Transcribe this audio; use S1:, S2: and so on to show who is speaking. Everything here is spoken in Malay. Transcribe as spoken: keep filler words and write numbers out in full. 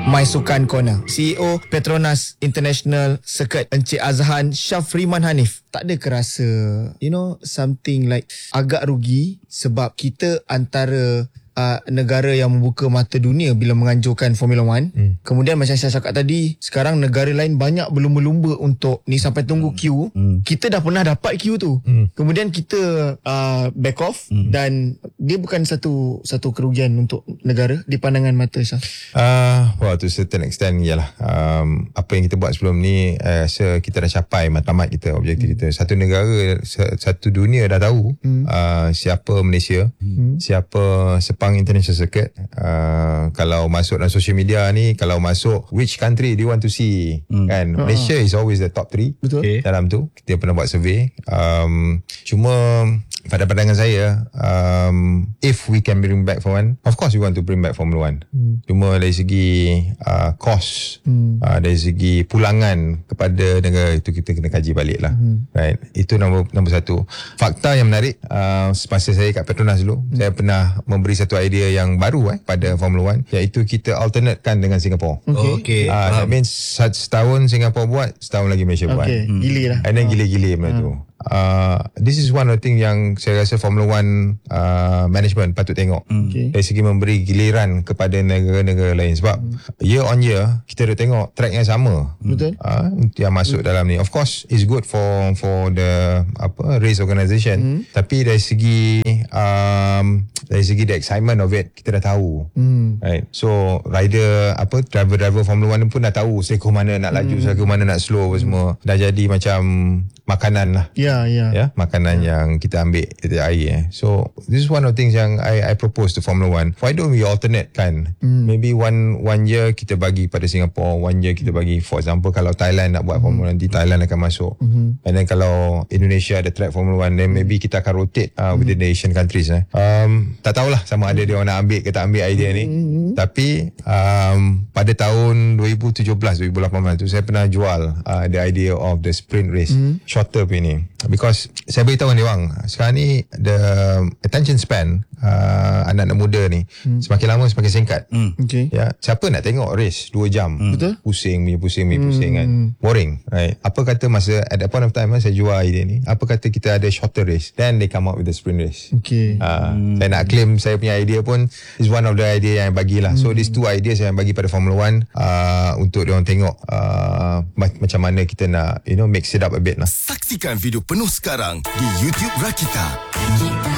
S1: My Sukan Corner. C E O Petronas International Circuit Encik Azhan Syafriman Hanif. Tak ada kerasa, you know, something like agak rugi sebab kita antara Uh, negara yang membuka mata dunia bila menganjurkan Formula One. Hmm. Kemudian macam saya cakap tadi, sekarang negara lain banyak berlumba-lumba untuk ni sampai tunggu queue. Hmm. Kita dah pernah dapat queue tu. Hmm. Kemudian kita uh, back off hmm. dan dia bukan satu satu kerugian untuk negara di pandangan mata Syah.
S2: Uh, well, to certain extent ialah um, apa yang kita buat sebelum ni, uh, rasa kita dah capai matlamat kita, objektif hmm. kita. Satu negara, satu dunia dah tahu hmm. uh, siapa Malaysia, hmm. siapa Sepang International Circuit. Uh, kalau masuk dalam social media ni, kalau masuk which country do you want to see, hmm. kan, uh-huh. Malaysia is always the top three. Betul. Okay. Dalam tu kita pernah buat survey. um, Cuma pada pandangan saya, um, if we can bring back Formula One, of course we want to bring back Formula One. hmm. Cuma dari segi uh, cost, hmm. uh, dari segi pulangan kepada negara itu, kita kena kaji balik lah. hmm. Right. Itu nombor, nombor satu. Fakta yang menarik, uh, semasa saya kat Petronas dulu, hmm. saya pernah memberi satu idea yang baru eh, pada Formula One, iaitu kita alternatekan dengan Singapore. Okay. Okay. Uh, that means setahun Singapore buat, setahun lagi Malaysia okay. buat.
S1: Hmm. Gila lah.
S2: And then oh. gila-gila benda hmm. tu. Uh, this is one of the thing yang saya rasa Formula One uh, management patut tengok. Okay. Dari segi memberi giliran kepada negara-negara lain. Sebab hmm. year on year kita dah tengok track yang sama. Betul. Uh, yang masuk Betul. dalam ni. Of course it's good for for the apa race organisation. Hmm. Tapi dari segi um, dari segi the excitement of it, kita dah tahu. Hmm. Right. So rider apa driver-driver Formula One pun dah tahu seekor mana nak laju, hmm. seekor mana nak slow, hmm. semua. Dah jadi macam makanan lah.
S1: Ya, ya.
S2: Ya, makanan yeah. yang kita ambil dari air. Eh. So, this is one of the things yang I I propose to Formula One. Why don't we alternate kan? Mm. Maybe one one year kita bagi pada Singapore, one year kita bagi, for example, kalau Thailand nak buat mm. Formula One, nanti Thailand akan masuk. Mm-hmm. And then kalau Indonesia ada track Formula One, then maybe kita akan rotate uh, within mm. the Asian countries. Eh. Um, tak tahulah sama ada dia orang nak ambil ke tak ambil idea ni. Mm-hmm. Tapi, um, pada tahun dua ribu tujuh belas, dua ribu lapan belas tu, saya pernah jual uh, the idea of the sprint race. Mm. Shorter punya ni. Because saya beritahu dia orang, sekarang ni the attention span uh, anak-anak muda ni hmm. semakin lama semakin singkat. Hmm. Okay. Ya, siapa nak tengok race dua jam? Hmm. Betul. Pusing, punya pusing, punya hmm. pusing kan. Boring, right? Apa kata masa at that point of time saya jual idea ni, apa kata kita ada shorter race, then they come up with the sprint race. Okay. Uh, hmm. Saya nak claim saya punya idea pun is one of the idea yang bagilah. Hmm. So these two ideas yang bagi pada Formula One uh, untuk dia orang tengok uh, macam mana kita nak, you know, mix it up a bit lah.
S3: Saksikan video penuh sekarang di YouTube Rakita. Rakita.